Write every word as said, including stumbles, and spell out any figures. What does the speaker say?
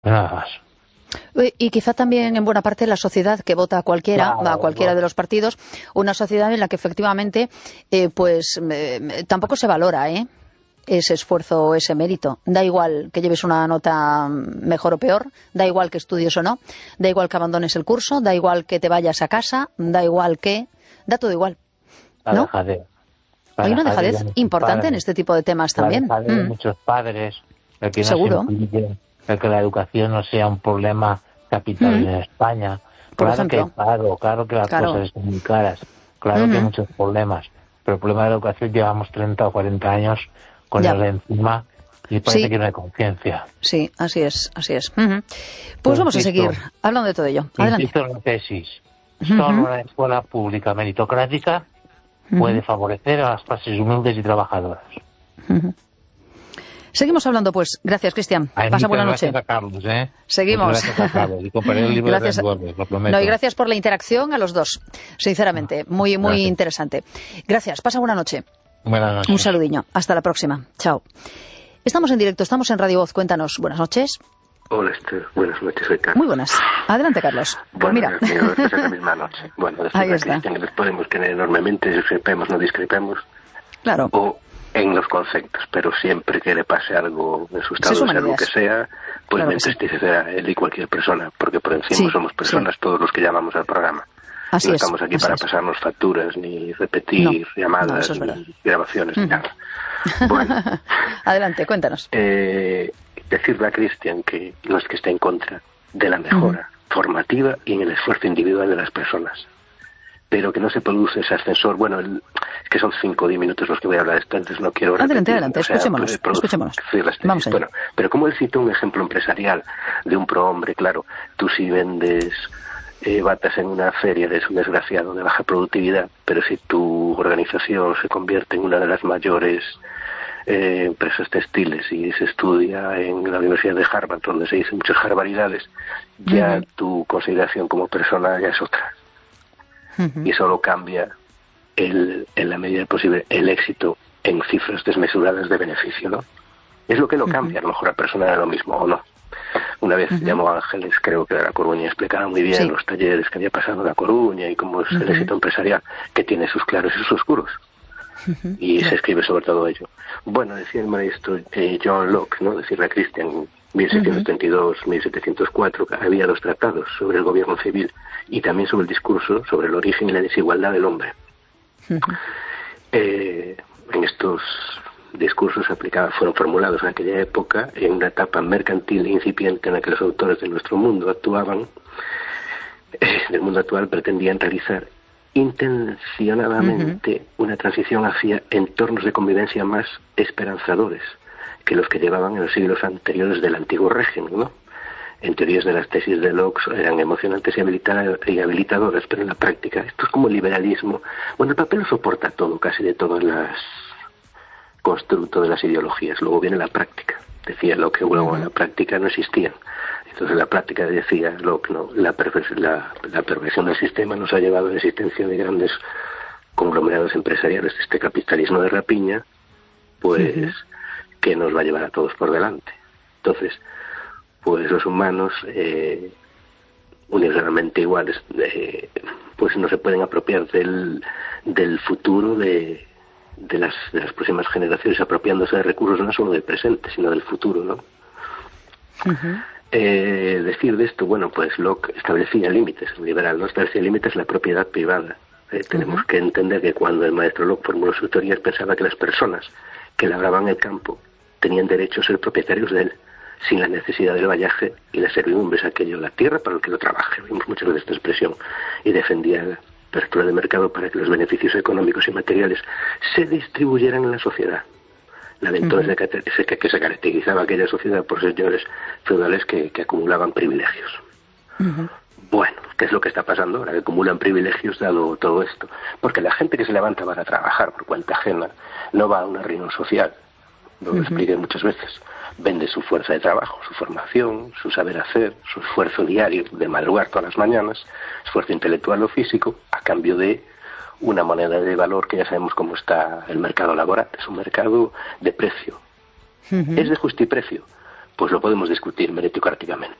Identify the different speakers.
Speaker 1: Nada más.
Speaker 2: Y quizá también en buena parte la sociedad que vota a cualquiera,
Speaker 1: Claro,
Speaker 2: a cualquiera
Speaker 1: claro.
Speaker 2: de los partidos, una sociedad en la que efectivamente eh, pues eh, tampoco se valora ¿eh? ese esfuerzo o ese mérito. Da igual que lleves una nota mejor o peor, da igual que estudies o no, da igual que abandones el curso, da igual que te vayas a casa, da igual que... da todo igual,
Speaker 1: La
Speaker 2: ¿no?
Speaker 1: dejadez. La
Speaker 2: Hay una
Speaker 1: dejadez
Speaker 2: dejadez
Speaker 1: de muchos
Speaker 2: importante en
Speaker 1: padres,
Speaker 2: este tipo de temas
Speaker 1: la
Speaker 2: también.
Speaker 1: dejadez de
Speaker 2: Mm,
Speaker 1: muchos padres, el que no se
Speaker 2: seguro.
Speaker 1: implique, el que la educación no sea un problema capital
Speaker 2: Mm,
Speaker 1: en España.
Speaker 2: por
Speaker 1: Claro que
Speaker 2: ejemplo.
Speaker 1: claro, claro que las
Speaker 2: Claro.
Speaker 1: cosas están muy caras, claro que hay
Speaker 2: Ujú.
Speaker 1: muchos problemas, pero el problema de la educación llevamos treinta o cuarenta años con
Speaker 2: Ya.
Speaker 1: él encima y parece
Speaker 2: Sí.
Speaker 1: que no hay conciencia.
Speaker 2: Sí, así es, así es. Ujú. Pues
Speaker 1: Pues
Speaker 2: vamos a
Speaker 1: insisto,
Speaker 2: seguir hablando de todo ello. Adelante.
Speaker 1: insisto en la tesis,
Speaker 2: Ujú.
Speaker 1: solo una escuela pública meritocrática puede
Speaker 2: Ujú.
Speaker 1: favorecer a las clases humildes y trabajadoras.
Speaker 2: Ujú. Seguimos hablando, pues. Gracias, Cristian.
Speaker 1: Ay,
Speaker 2: Pasa
Speaker 1: muchas
Speaker 2: buena noche.
Speaker 1: gracias a Carlos, ¿eh?
Speaker 2: Seguimos.
Speaker 1: Muchas gracias a Carlos. Y compraré el libro
Speaker 2: Gracias.
Speaker 1: de Red Bull, lo prometo.
Speaker 2: No, y gracias por la interacción a los dos. Sinceramente, muy, muy
Speaker 1: Gracias.
Speaker 2: interesante. Gracias. Pasa buena noche.
Speaker 1: Buenas noches.
Speaker 2: Un saludiño. Hasta la próxima. Chao. Estamos en directo, estamos en Radio Voz. Cuéntanos. Buenas noches.
Speaker 3: Hola, Esther. Buenas noches, soy Carlos.
Speaker 2: Muy buenas. Adelante, Carlos. Pues
Speaker 3: Bueno,
Speaker 2: mira.
Speaker 3: mira, esta es la misma noche. Bueno,
Speaker 2: Ahí
Speaker 3: decirle a
Speaker 2: está.
Speaker 3: Cristian que les podemos querer enormemente, discrepemos, no discrepemos,
Speaker 2: Claro.
Speaker 3: o en los conceptos, pero siempre que le pase algo en su estado
Speaker 2: Se
Speaker 3: de
Speaker 2: suman
Speaker 3: salud
Speaker 2: ideas.
Speaker 3: que sea, pues
Speaker 2: Claro
Speaker 3: me
Speaker 2: que sí.
Speaker 3: entristecerá él y cualquier persona, porque por encima
Speaker 2: Sí,
Speaker 3: somos personas todos los que llamamos al programa.
Speaker 2: Así
Speaker 3: no
Speaker 2: es,
Speaker 3: estamos aquí
Speaker 2: así
Speaker 3: para
Speaker 2: es.
Speaker 3: pasarnos facturas, ni repetir
Speaker 2: No,
Speaker 3: llamadas,
Speaker 2: no, eso es verdad.
Speaker 3: ni grabaciones, ni
Speaker 2: Ujú.
Speaker 3: nada. Bueno,
Speaker 2: Adelante, cuéntanos.
Speaker 3: eh, decirle a Cristian que no es que esté en contra de la mejora formativa y en el esfuerzo individual de las personas, pero que no se produce ese ascensor. Bueno, el, es que son cinco o diez minutos los que voy a hablar de esto, entonces no quiero
Speaker 2: Adelante,
Speaker 3: repetir,
Speaker 2: adelante,
Speaker 3: o sea,
Speaker 2: escuchémonos,
Speaker 3: produ-
Speaker 2: escuchémonos.
Speaker 3: decir las tesis.
Speaker 2: Vamos allá.
Speaker 3: Bueno, pero como él citó un ejemplo empresarial de un prohombre, claro, tú si vendes eh, batas en una feria eres un desgraciado de baja productividad, pero si tu organización se convierte en una de las mayores eh, empresas textiles y se estudia en la Universidad de Harvard, donde se dicen muchas barbaridades, ya
Speaker 2: Ujú.
Speaker 3: tu consideración como persona ya es otra.
Speaker 2: Ujú.
Speaker 3: Y solo cambia el, en la medida posible el éxito en cifras desmesuradas de beneficio, ¿no? Es lo que lo cambia, a lo mejor la persona era lo mismo o no. Una vez
Speaker 2: Ujú.
Speaker 3: llamó a Ángeles, creo que de La Coruña, explicaba muy bien
Speaker 2: Sí.
Speaker 3: los talleres que había pasado en La Coruña y cómo es el
Speaker 2: Ujú.
Speaker 3: éxito empresarial, que tiene sus claros y sus oscuros.
Speaker 2: Ujú.
Speaker 3: Y
Speaker 2: Ya.
Speaker 3: se escribe sobre todo ello. Bueno, decía el maestro eh, John Locke, ¿no? Decirle a Christian, mil seiscientos treinta y dos a mil setecientos cuatro, había dos tratados sobre el gobierno civil y también sobre el discurso sobre el origen y la desigualdad del hombre.
Speaker 2: Ujú.
Speaker 3: Eh, en estos discursos aplicados fueron formulados en aquella época en una etapa mercantil incipiente en la que los autores de nuestro mundo actuaban, eh, del mundo actual pretendían realizar intencionadamente una transición hacia entornos de convivencia más esperanzadores que los que llevaban en los siglos anteriores del antiguo régimen, ¿no? En teorías de las tesis de Locke eran emocionantes y, habilita- y habilitadoras, pero en la práctica esto es como el liberalismo. Bueno, el papel lo soporta todo, casi de todas las constructo de las ideologías. Luego viene la práctica. Decía Locke que luego en la práctica no existían. Entonces la práctica, decía Locke, no, la, perver- la, la perversión del sistema nos ha llevado a la existencia de grandes conglomerados empresariales de este capitalismo de rapiña, pues uh-huh. que nos va a llevar a todos por delante. Entonces, pues los humanos eh, universalmente iguales eh, pues no se pueden apropiar del, del futuro de, de, las, de las próximas generaciones, apropiándose de recursos no solo del presente sino del futuro, ¿no? Uh-huh. Eh, decir de esto, bueno, pues Locke establecía límites, el liberal no establecía límites la propiedad privada. Eh, tenemos uh-huh. que entender que cuando el maestro Locke formuló sus teorías pensaba que las personas que labraban el campo tenían derecho a ser propietarios de él, sin la necesidad del vallaje y las servidumbres, aquello, la tierra para el que lo trabaje. Vimos muchas veces esta expresión, y defendía la apertura de mercado para que los beneficios económicos y materiales se distribuyeran en la sociedad. La de entonces uh-huh. de que, que se caracterizaba aquella sociedad por señores feudales que, que acumulaban privilegios. Uh-huh. Bueno, ¿qué es lo que está pasando ahora? Que acumulan privilegios dado todo esto. Porque la gente que se levanta para trabajar por cuenta ajena no va a una reunión social, lo uh-huh. expliqué muchas veces. Vende su fuerza de trabajo, su formación, su saber hacer, su esfuerzo diario de madrugar todas las mañanas, esfuerzo intelectual o físico, a cambio de una moneda de valor que ya sabemos cómo está el mercado laboral. Es un mercado de precio. Uh-huh. Es de justiprecio, pues lo podemos discutir meritocráticamente.